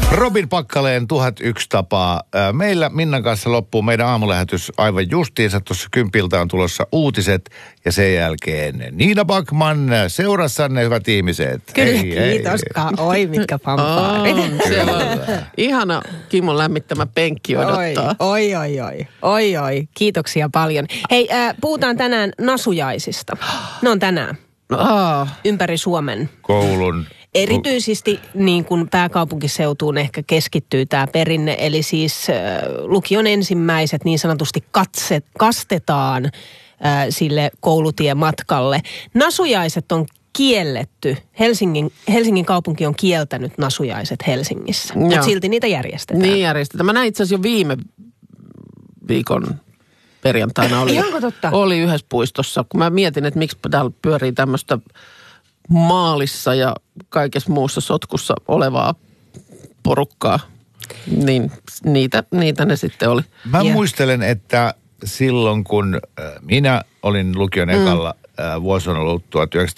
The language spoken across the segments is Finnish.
Robin Pakkaleen 1001 tapaa. Meillä Minnan kanssa loppuu meidän aamulähetys aivan justiinsa. Tuossa 10 on tulossa uutiset ja sen jälkeen Niina Backman seurassanne, hyvät ihmiset. Kyllä, kiitos. Oi, mitkä fanfaarit. Siellä on ihana Kimon lämmittämä penkki odottaa. Oi. Kiitoksia paljon. Hei, puhutaan tänään nasujaisista. Ne on tänään. Ympäri Suomen. Koulun. Erityisesti niin kuin pääkaupunkiseutuun ehkä keskittyy tämä perinne, eli siis lukion ensimmäiset niin sanotusti kastetaan sille koulutiematkalle. Nasujaiset on kielletty. Helsingin kaupunki on kieltänyt nasujaiset Helsingissä, mutta silti niitä järjestetään. Niin järjestetään. Mä näin itse asiassa jo viime viikon perjantaina oli yhdessä puistossa, kun mä mietin, että miksi täällä pyörii tämmöistä maalissa ja kaikessa muussa sotkussa olevaa porukkaa, niin niitä ne sitten oli. Mä muistelen, että silloin kun minä olin lukion ekalla, vuosi on ollut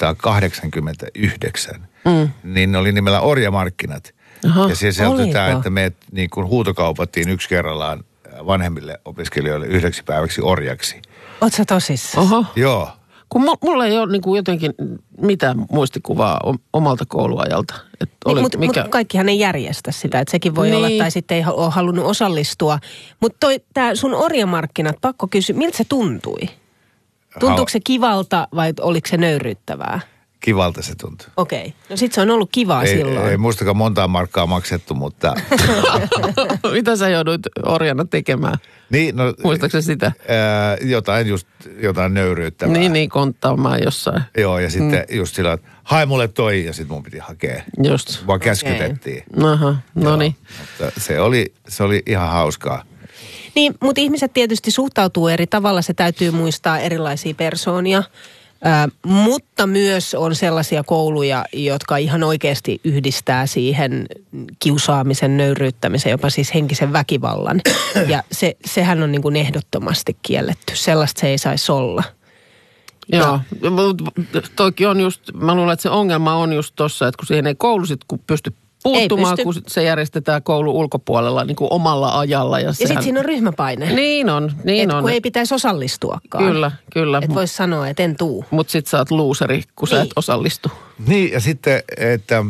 1989, niin oli nimellä orjamarkkinat. Ja siellä sisältyi tämä, että me niin kuin huutokaupattiin yksi kerrallaan vanhemmille opiskelijoille 9 päiväksi orjaksi. Oot sä tosissaan? Oho. Joo. Kun mulla ei ole niin kuin jotenkin mitään muistikuvaa omalta kouluajalta. Mutta kaikkihan ei järjestä sitä, että sekin voi olla, tai sitten ei ole halunnut osallistua. Mutta tämä sun orjamarkkinat, pakko kysyä, miltä se tuntui? Tuntuuko se kivalta vai oliko se nöyryyttävää? Kivalta se tuntui. Okei. No sit se on ollut kivaa silloin. Ei muistakaan montaa markkaa maksettu, mutta... Mitä sä jouduit orjana tekemään? Niin, no... Muistatko sitä? Jotain nöyryyttävää. Niin, konttaamaan jossain. Joo, ja sitten just sillä, että hae mulle toi, ja sitten mun piti hakea. Just. Vaan käskytettiin. Aha, no niin. Mutta se oli ihan hauskaa. Niin, mutta ihmiset tietysti suhtautuu eri tavalla. Se täytyy muistaa erilaisia persoonia. Mutta myös on sellaisia kouluja, jotka ihan oikeasti yhdistää siihen kiusaamisen, nöyryyttämisen, jopa siis henkisen väkivallan. Ja sehän on niin kuin ehdottomasti kielletty. Sellaista se ei saisi olla. Joo, toikin on just, mä luulen, että se ongelma on just tossa, että kun siihen ei koulu sit kun pysty puuttumaan, kun se järjestetään koulun ulkopuolella niin kuin omalla ajalla. Ja sitten siinä on ryhmäpaine. Niin on. Kun ei pitäisi osallistuakaan. Kyllä. Että voisi sanoa, että en tuu. Mutta sitten sä oot luuseri, kun sä et osallistu. Niin, ja sitten, että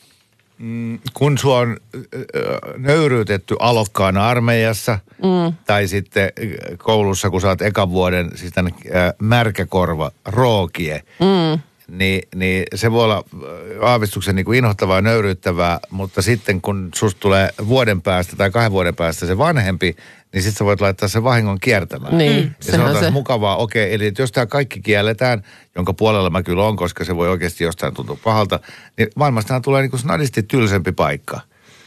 kun sua on nöyryytetty alokkaana armeijassa, tai sitten koulussa, kun sä oot ekan vuoden, siis tänne märkäkorva, rookie, niin se voi olla aavistuksen niin kuin inhottavaa ja nöyryyttävää, mutta sitten kun susta tulee vuoden päästä tai 2 vuoden päästä se vanhempi, niin sitten sä voit laittaa sen vahingon kiertämään. Niin, ja se on taas mukavaa, okei, eli jos tämä kaikki kielletään, jonka puolella mä kyllä on, koska se voi oikeasti jostain tuntua pahalta, niin maailmastahan tulee niin kuin snadisti tylsempi paikka.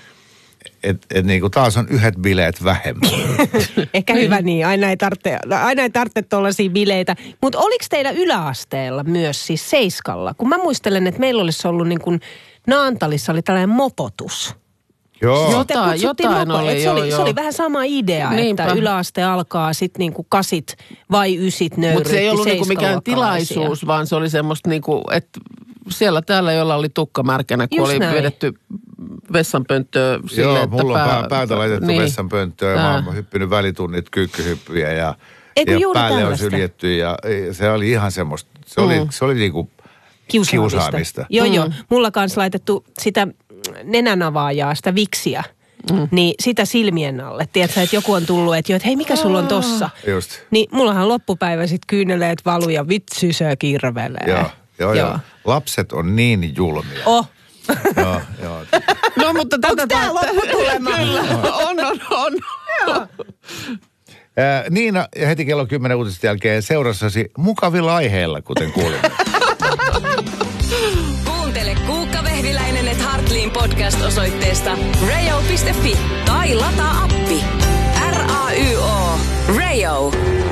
Et niin kuin taas on yhdet bileet vähemmän. Ehkä hyvä niin, aina ei tarvitse tuollaisia bileitä. Mutta oliko teillä yläasteella myös siis seiskalla? Kun mä muistelen, että meillä olisi ollut niin kuin Naantalissa oli tällainen mopotus. Joo. Jotain oli, se oli vähän sama idea, niinpä. Että yläaste alkaa sitten niinku 8 vai 9 nöyryytti. Mutta se ei ollut niinku mikään tilaisuus, vaan se oli semmoista niinku, että siellä täällä jolla oli tukka märkänä, kun just oli näin. Vedetty vessanpönttöä sille, joo, että mulla on päätä laitettu vessanpönttöä ja mä oon hyppinyt välitunnit, kyykkyhyppyjä ja päälle on syljetty ja se oli ihan semmoista, se oli niinku kiusaamista. Joo. Mulla kanssa laitettu sitä nenänavaajaa, sitä viksiä. Niin sitä silmien alle. Tiedätkö, että joku on tullut, että hei, mikä sulla on tossa? Just. Niin mullahan loppupäivä sit kyyneleet valuu ja vitsi se kirvelee. Joo. Lapset on niin julmia. Joo. No mutta onko tää lopputulema? Kyllä, on. Niina, ja heti kello 10 uutisten jälkeen seurassasi mukavilla aiheilla, kuten kuulimme. Kuuntele Kuukka Vehviläinen et Hartliin podcast osoitteesta rayo.fi tai lataa appi. RAYO. Rayo.